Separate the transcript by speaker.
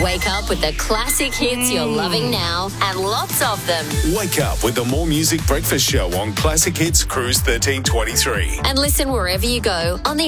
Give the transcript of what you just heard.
Speaker 1: Wake up with the classic hits you're loving now and lots of them.
Speaker 2: Wake up with the More Music Breakfast Show on Classic Hits Cruise 1323.
Speaker 1: And listen wherever you go on the